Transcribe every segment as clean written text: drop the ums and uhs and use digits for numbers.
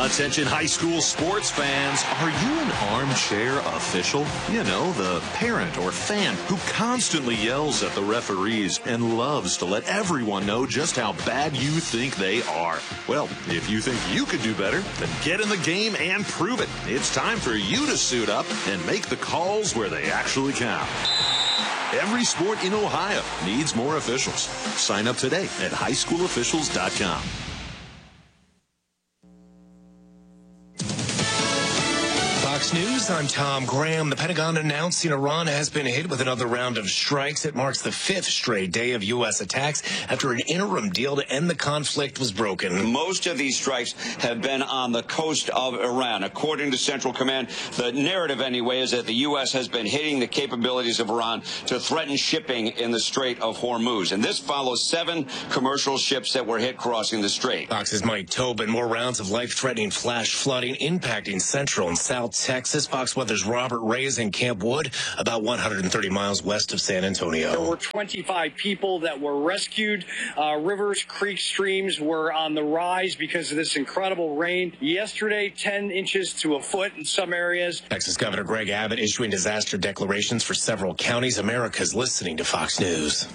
Attention high school sports fans, are you an armchair official? You know, the parent or fan who constantly yells at the referees and loves to let everyone know just how bad you think they are. Well, if you think you could do better, then get in the game and prove it. It's time for you to suit up and make the calls where they actually count. Every sport in Ohio needs more officials. Sign up today at highschoolofficials.com. Fox News, I'm Tom Graham. The Pentagon announcing Iran has been hit with another round of strikes. It marks the fifth straight day of U.S. attacks after an interim deal to end the conflict was broken. Most of these strikes have been on the coast of Iran. According to Central Command, the narrative anyway is that the U.S. has been hitting the capabilities of Iran to threaten shipping in the Strait of Hormuz. And this follows 7 commercial ships that were hit crossing the strait. Fox's Mike Tobin, more rounds of life-threatening flash flooding impacting central and south Texas. Fox Weather's Robert Ray is in Camp Wood, about 130 miles west of San Antonio. There were 25 people that were rescued. Rivers, creeks, streams were on the rise because of this incredible rain. Yesterday, 10 inches to a foot in some areas. Texas Governor Greg Abbott issuing disaster declarations for several counties. America's listening to Fox News.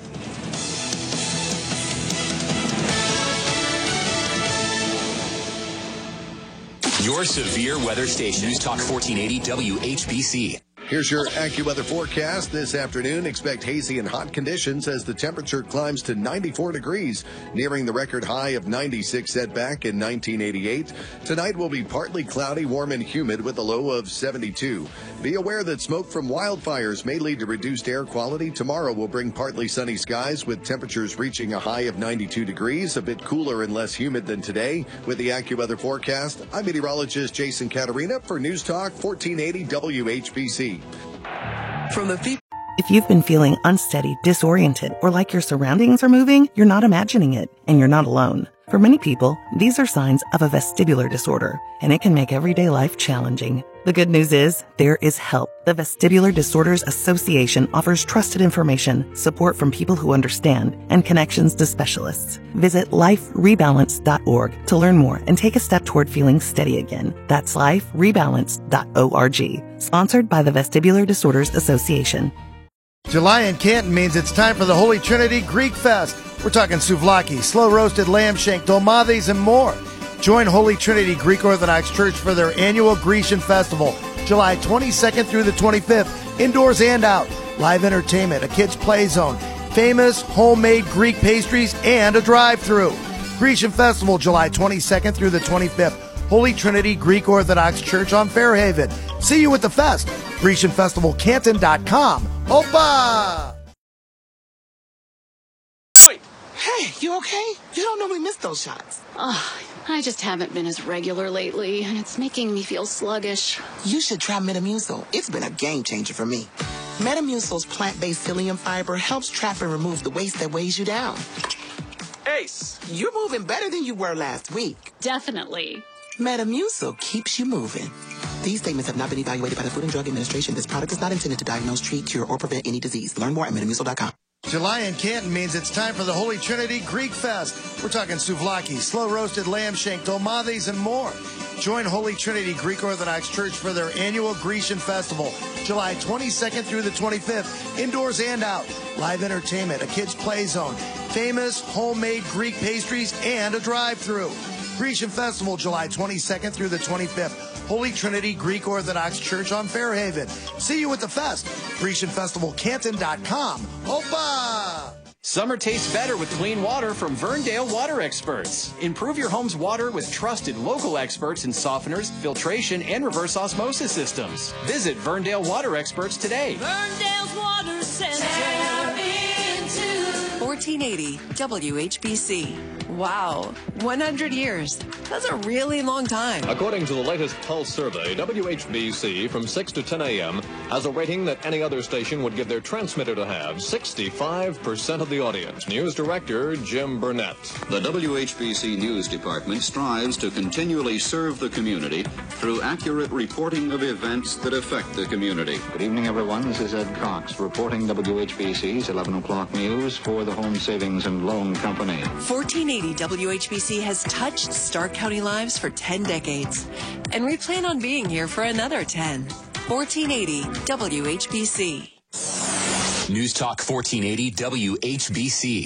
Your severe weather station. News Talk 1480 WHBC. Here's your AccuWeather forecast. This afternoon, expect hazy and hot conditions as the temperature climbs to 94 degrees, nearing the record high of 96 set back in 1988. Tonight will be partly cloudy, warm, and humid with a low of 72. Be aware that smoke from wildfires may lead to reduced air quality. Tomorrow will bring partly sunny skies with temperatures reaching a high of 92 degrees, a bit cooler and less humid than today. With the AccuWeather forecast, I'm meteorologist Jason Caterina for News Talk 1480 WHBC. From the If you've been feeling unsteady, disoriented, or like your surroundings are moving, you're not imagining it, and you're not alone. For many people, these are signs of a vestibular disorder, and it can make everyday life challenging. The good news is, there is help. The Vestibular Disorders Association offers trusted information, support from people who understand, and connections to specialists. Visit liferebalance.org to learn more and take a step toward feeling steady again. That's liferebalance.org. Sponsored by the Vestibular Disorders Association. July in Canton means it's time for the Holy Trinity Greek Fest. We're talking souvlaki, slow-roasted lamb shank, dolmades, and more. Join Holy Trinity Greek Orthodox Church for their annual Grecian Festival, July 22nd through the 25th, indoors and out. Live entertainment, a kids' play zone, famous homemade Greek pastries, and a drive-thru. Grecian Festival, July 22nd through the 25th. Holy Trinity Greek Orthodox Church on Fairhaven. See you at the fest. GrecianFestivalCanton.com. Opa! Hey, you okay? You don't normally miss those shots. I just haven't been as regular lately, and it's making me feel sluggish. You should try Metamucil. It's been a game changer for me. Metamucil's plant-based psyllium fiber helps trap and remove the waste that weighs you down. Ace, you're moving better than you were last week. Definitely. Metamucil keeps you moving. These statements have not been evaluated by the Food and Drug Administration. This product is not intended to diagnose, treat, cure, or prevent any disease. Learn more at Metamucil.com. July in Canton means it's time for the Holy Trinity Greek Fest. We're talking souvlaki, slow-roasted lamb shank, dolmades, and more. Join Holy Trinity Greek Orthodox Church for their annual Grecian Festival, July 22nd through the 25th, indoors and out. Live entertainment, a kids' play zone, famous homemade Greek pastries, and a drive-thru. Grecian Festival, July 22nd through the 25th. Holy Trinity Greek Orthodox Church on Fairhaven. See you at the fest. GrecianFestivalCanton.com. Opa! Summer tastes better with clean water from Verndale Water Experts. Improve your home's water with trusted local experts in softeners, filtration, and reverse osmosis systems. Visit Verndale Water Experts today. Verndale's Water Center. 1480 WHBC. Wow, 100 years. That's a really long time. According to the latest Pulse survey, WHBC from 6 to 10 a.m. has a rating that any other station would give their transmitter to have, 65% of the audience. News Director Jim Burnett. The WHBC News Department strives to continually serve the community through accurate reporting of events that affect the community. Good evening, everyone. This is Ed Cox reporting WHBC's 11 o'clock news for the Home Savings and Loan Company. 1480 WHBC has touched Stark County lives for 10 decades, and we plan on being here for another 10. 1480 WHBC. News Talk 1480 WHBC.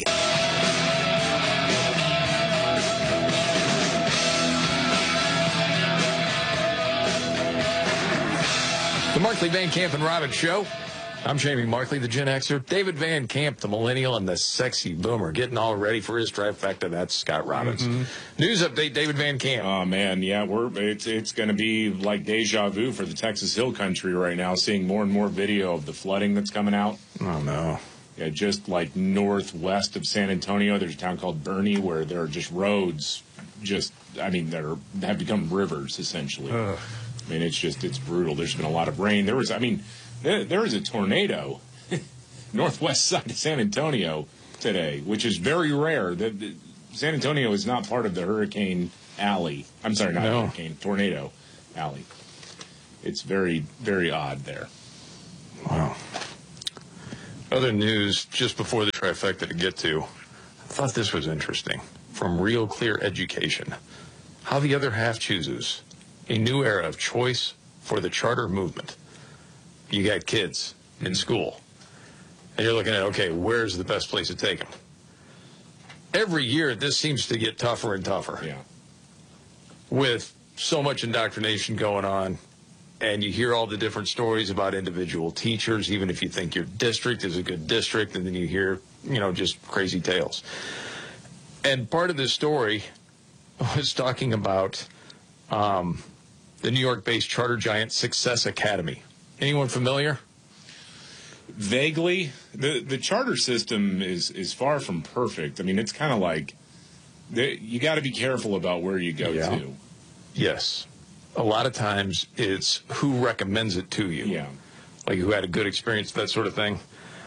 The Markley, Van Camp, and Robbins Show. I'm Jamie Markley, the Gen Xer. David Van Camp, the millennial, and the sexy boomer, getting all ready for his trifecta. That's Scott Robbins. News update, David Van Camp. Oh, man, yeah, it's going to be like deja vu for the Texas Hill Country right now, seeing more and more video of the flooding that's coming out. Oh, no. Yeah, just like northwest of San Antonio, there's a town called Bernie where there are just roads, that have become rivers, essentially. Ugh. I mean, it's brutal. There's been a lot of rain. There was a tornado northwest side of San Antonio today, which is very rare. San Antonio is not part of the hurricane alley. I'm sorry, not hurricane, tornado alley. It's very, very odd there. Wow. Other news just before the trifecta to get to. I thought this was interesting. From Real Clear Education. How the Other Half Chooses. A new era of choice for the charter movement. You got kids in school, and you're looking at, okay, where's the best place to take them? Every year, this seems to get tougher and tougher. Yeah. With so much indoctrination going on, and you hear all the different stories about individual teachers, even if you think your district is a good district, and then you hear, just crazy tales. And part of this story was talking about the New York-based charter giant Success Academy. Anyone familiar? Vaguely. The charter system is far from perfect. I mean, it's kind of like you got to be careful about where you go to. Yes. A lot of times it's who recommends it to you. Yeah. Like who had a good experience, that sort of thing.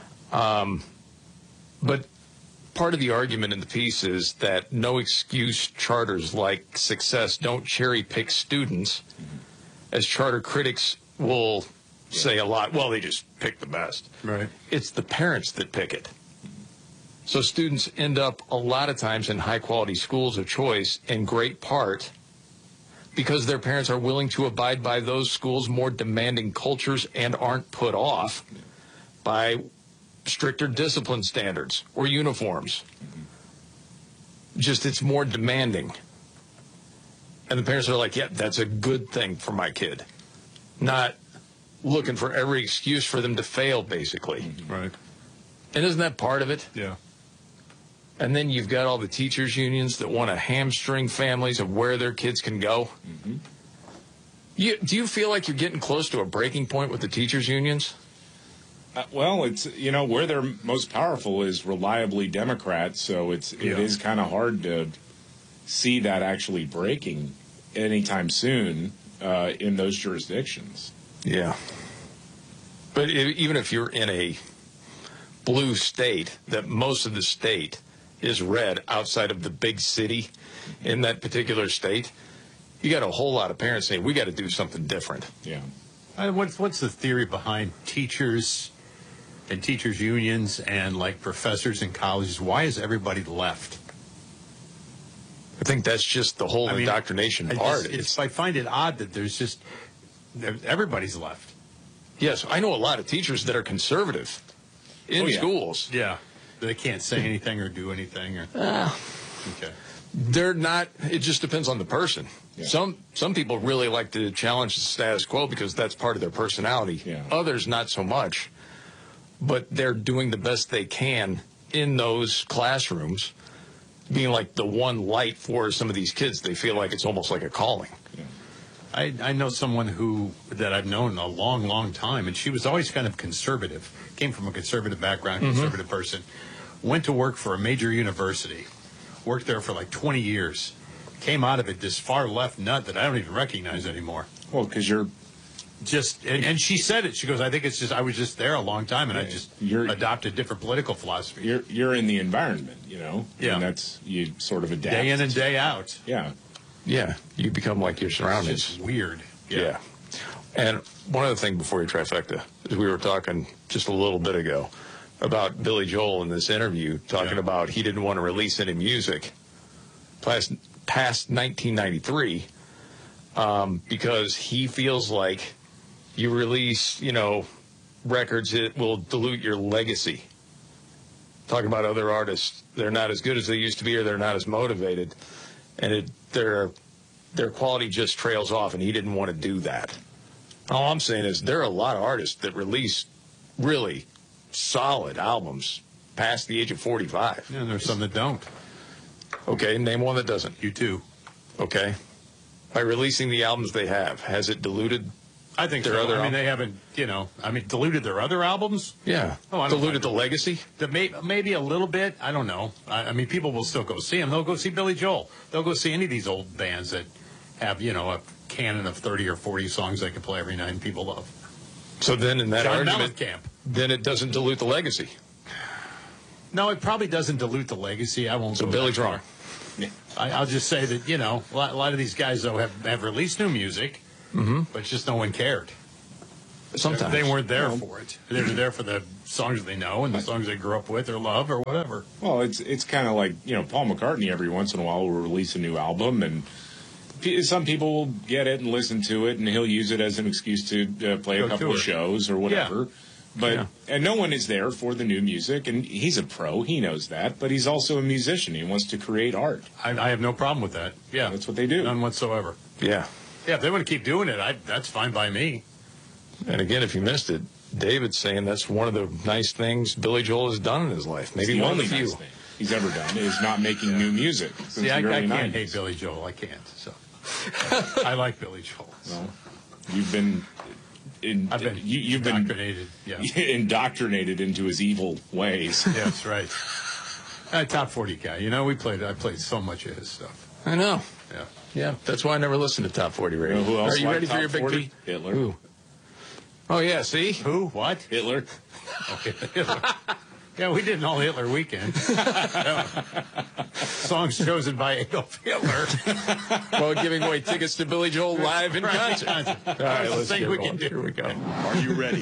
But part of the argument in the piece is that no excuse charters like Success don't cherry pick students, as charter critics will say a lot. Well, they just pick the best. Right. It's the parents that pick it. So students end up a lot of times in high-quality schools of choice in great part because their parents are willing to abide by those schools' more demanding cultures and aren't put off by stricter discipline standards or uniforms. Just it's more demanding. And the parents are like, yeah, that's a good thing for my kid. Not looking for every excuse for them to fail, basically. Right. And isn't that part of it? Yeah. And then you've got all the teachers' unions that want to hamstring families of where their kids can go. Do you feel like you're getting close to a breaking point with the teachers' unions? Well, it's, where they're most powerful is reliably Democrats, so it is kind of hard to see that actually breaking anytime soon in those jurisdictions. Yeah. But even if you're in a blue state, that most of the state is red outside of the big city in that particular state, you got a whole lot of parents saying, we got to do something different. Yeah. What's the theory behind teachers and teachers' unions and like professors in colleges? Why is everybody left? I think that's just the whole indoctrination part. I find it odd that there's just everybody's left. Yes, I know a lot of teachers that are conservative in schools. Yeah, they can't say anything or do anything. Okay, they're not. It just depends on the person. Yeah. Some people really like to challenge the status quo because that's part of their personality. Yeah. Others not so much, but they're doing the best they can in those classrooms, being like the one light for some of these kids. They feel like it's almost like a calling. Yeah. I know someone that I've known a long, long time, and she was always kind of conservative, came from a conservative background, conservative person, went to work for a major university, worked there for like 20 years, came out of it this far left nut that I don't even recognize anymore. Well, because you're And she said it. She goes, I think it's just I was just there a long time, and I just adopted different political philosophy. You're in the environment, Yeah. And that's, you sort of adapt. Day in and day out. Yeah. Yeah. You become like your surroundings. It's just weird. Yeah. And one other thing before your trifecta is we were talking just a little bit ago about Billy Joel in this interview, talking about he didn't want to release any music past 1993 because he feels like you release, records, it will dilute your legacy. Talking about other artists, they're not as good as they used to be, or they're not as motivated, and their quality just trails off, and he didn't want to do that. All I'm saying is there are a lot of artists that release really solid albums past the age of 45. Yeah, and there's some that don't. Okay, name one that doesn't. U2. Okay. By releasing the albums they have, has it diluted I think their so. other they haven't, diluted their other albums? Yeah. Oh, diluted the legacy? Maybe a little bit. I don't know. People will still go see him. They'll go see Billy Joel. They'll go see any of these old bands that have, a canon of 30 or 40 songs they can play every night and people love. So then in that John argument, Mellencamp. Then it doesn't dilute the legacy. No, it probably doesn't dilute the legacy. I won't. So Billy's wrong. I'll just say that, a lot of these guys, though, have released new music, but just no one cared. Sometimes. They weren't there for it. They were there for the songs they know and the songs they grew up with or love or whatever. Well, it's kind of like, Paul McCartney every once in a while will release a new album, and some people will get it and listen to it, and he'll use it as an excuse to play a couple of shows or whatever. Yeah. But and no one is there for the new music, and he's a pro. He knows that, but he's also a musician. He wants to create art. I have no problem with that. Yeah, that's what they do. None whatsoever. Yeah. Yeah, if they want to keep doing it, that's fine by me. And again, if you missed it, David's saying that's one of the nice things Billy Joel has done in his life. Maybe the one only of the few nice thing he's ever done is not making new music. See, I can't hate Billy Joel. I can't. So I like Billy Joel. Well, you've been. You've been indoctrinated. Yeah. Indoctrinated into his evil ways. Yeah, that's right. Top 40 guy. I played so much of his stuff. I know. Yeah. Yeah. That's why I never listened to Top 40 radio. Who else? Are you ready for your big 40? Hitler. Who? Oh yeah. See who? What? Hitler. Okay. Hitler. Yeah, we did an all Hitler weekend. Songs chosen by Adolf Hitler. While giving away tickets to Billy Joel live in concert. All right, let's see what we can do. Here we go. Are you ready?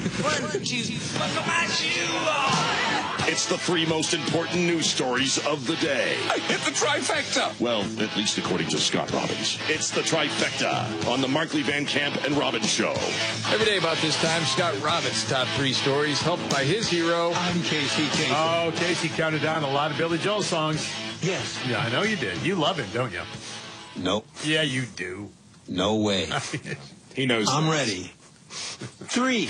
It's the three most important news stories of the day. I hit the trifecta. Well, at least according to Scott Robbins. It's the trifecta on the Markley Van Camp and Robbins Show. Every day about this time, Scott Robbins' top three stories, helped by his hero. I'm Casey. Oh, Casey counted down a lot of Billy Joel songs. Yes. Yeah, I know you did. You love him, don't you? Nope. Yeah, you do. No way. He knows. I'm ready. 3.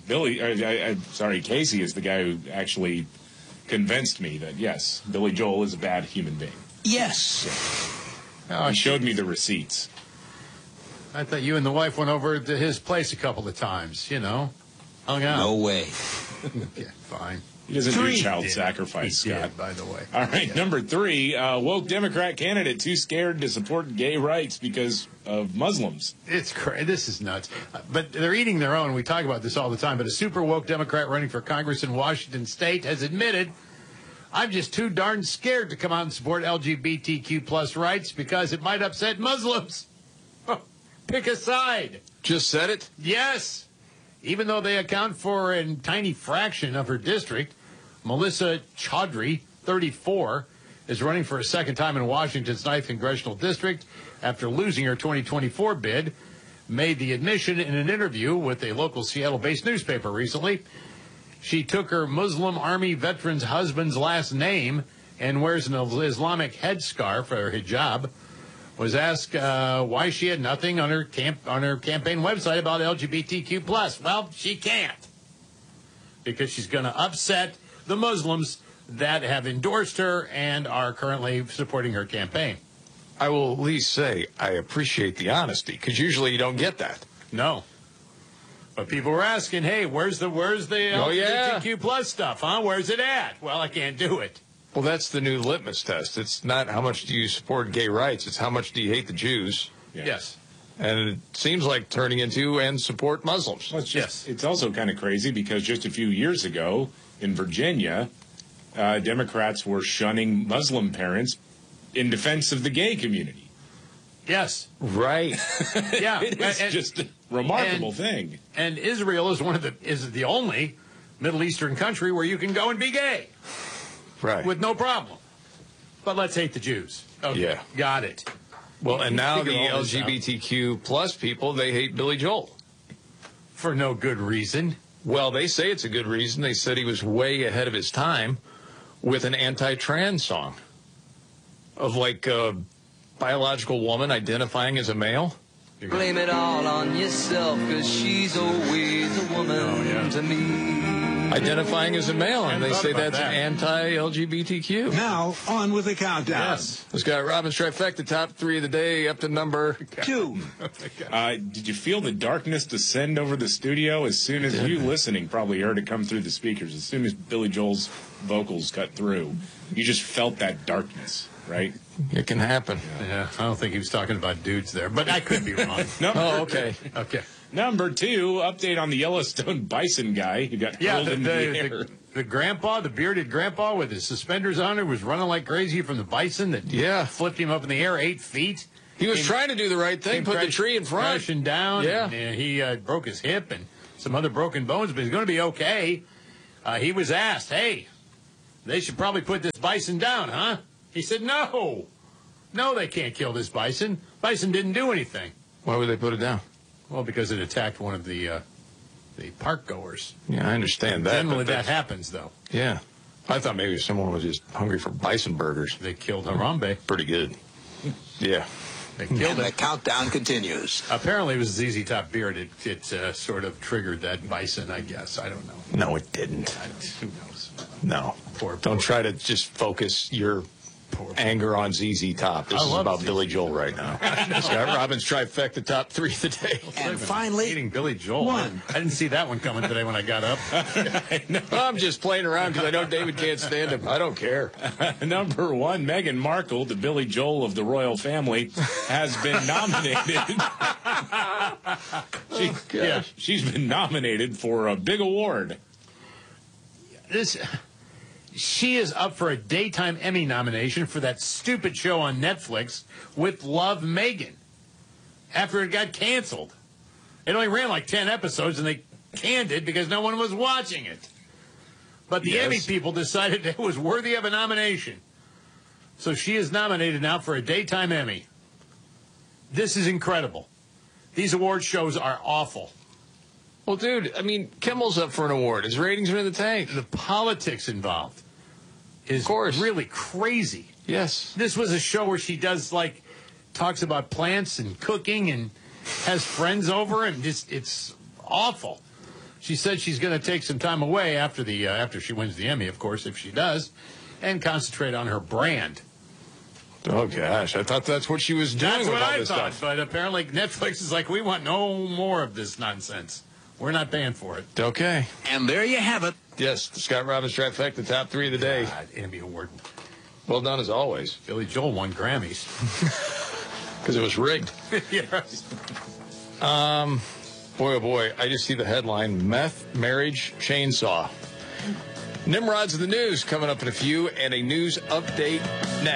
Casey is the guy who actually convinced me that, yes, Billy Joel is a bad human being. Yes. He showed me the receipts. I thought you and the wife went over to his place a couple of times, hung out. No way. Yeah, fine. He doesn't do child sacrifice, Scott. Did, by the way. All right, number 3, woke Democrat candidate too scared to support gay rights because of Muslims. It's crazy. This is nuts. But they're eating their own. We talk about this all the time. But a super woke Democrat running for Congress in Washington State has admitted, I'm just too darn scared to come out and support LGBTQ plus rights because it might upset Muslims. Pick a side. Just said it? Yes. Even though they account for a tiny fraction of her district, Melissa Chaudhry, 34, is running for a second time in Washington's 9th congressional district after losing her 2024 bid, made the admission in an interview with a local Seattle-based newspaper recently. She took her Muslim Army veteran's husband's last name and wears an Islamic headscarf, or hijab. Was asked why she had nothing on her campaign website about LGBTQ+. Well, she can't, because she's going to upset the Muslims that have endorsed her and are currently supporting her campaign. I will at least say I appreciate the honesty, because usually you don't get that. No. But people were asking, hey, where's the LGBTQ+ stuff, huh? Where's it at? Well, I can't do it. Well, that's the new litmus test. It's not how much do you support gay rights. It's how much do you hate the Jews. Yes. And it seems like turning into and support Muslims. Well, it's also kind of crazy because just a few years ago in Virginia, Democrats were shunning Muslim parents in defense of the gay community. Yes. Right. Yeah. It's just a remarkable thing. And Israel is the only Middle Eastern country where you can go and be gay. Right. With no problem. But let's hate the Jews. Okay. Yeah. Got it. Well, and now the Figure all this LGBTQ plus people, they hate Billy Joel. For no good reason. Well, they say it's a good reason. They said he was way ahead of his time with an anti-trans song of like a biological woman identifying as a male. Blame it all on yourself, because she's always a woman to me. Identifying as a male, and they say that's anti-LGBTQ. Now, on with the countdown. Yes. Let's go. Robin's Trifecta, top 3 of the day, up to number 2. Did you feel the darkness descend over the studio as soon as you listening probably heard it come through the speakers? As soon as Billy Joel's vocals cut through, you just felt that darkness, right? It can happen. Yeah, I don't think he was talking about dudes there, but I could be wrong. Okay. Okay. Number 2, update on the Yellowstone bison guy who got hurled into the air. The grandpa, the bearded grandpa with his suspenders on, who was running like crazy from the bison that flipped him up in the air 8 feet. He was trying to do the right thing, put the tree in front. Crashing down. Yeah. And he broke his hip and some other broken bones, but he's going to be okay. He was asked, hey, they should probably put this bison down, huh? He said, no. No, they can't kill this bison. Bison didn't do anything. Why would they put it down? Well, because it attacked one of the park goers. Yeah, I understand that. Generally, that happens, though. Yeah. I thought maybe someone was just hungry for bison burgers. They killed Harambe. Pretty good. Yeah. They killed him. The countdown continues. Apparently, it was ZZ Top beard. It sort of triggered that bison, I guess. I don't know. No, it didn't. Who knows? No. Don't try to just focus your anger on ZZ Top. This is about Billy Joel right now. Scott Robbins Trifecta, top 3 of the day. And finally, eating Billy Joel. 1. I didn't see that one coming today when I got up. I'm just playing around because I know David can't stand him. I don't care. Number 1, Meghan Markle, the Billy Joel of the royal family, has been nominated. She's been nominated for a big award. She is up for a Daytime Emmy nomination for that stupid show on Netflix with Love Megan after it got canceled. It only ran like 10 episodes, and they canned it because no one was watching it. But the Emmy people decided it was worthy of a nomination. So she is nominated now for a Daytime Emmy. This is incredible. These award shows are awful. Well, dude, I mean, Kimmel's up for an award. His ratings are in the tank. The politics involved is really crazy. Yes. This was a show where she does, like, talks about plants and cooking and has friends over, and it's awful. She said she's going to take some time away after she wins the Emmy, of course, if she does, and concentrate on her brand. Oh, gosh. I thought that's what she was doing. That's with what all I this thought, stuff. but apparently Netflix is like, we want no more of this nonsense. We're not paying for it. Okay. And there you have it. Yes, the Scott Robbins Trifecta, top 3 of the day. God, Emmy Award. Well done, as always. Billy Joel won Grammys. Because it was rigged. Yes. Boy, oh boy, I just see the headline, Meth Marriage Chainsaw. Nimrod's of the news coming up in a few, and a news update next.